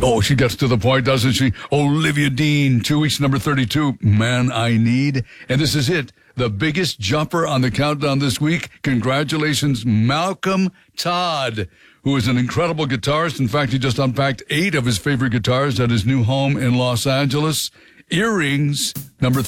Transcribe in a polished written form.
Oh, she gets to the point, doesn't she? Olivia Dean, 2 weeks, number 32, Man I Need. And this is it, the biggest jumper on the countdown this week. Congratulations, Malcolm Todd, who is an incredible guitarist. In fact, he just unpacked 8 of his favorite guitars at his new home in Los Angeles. Earrings, number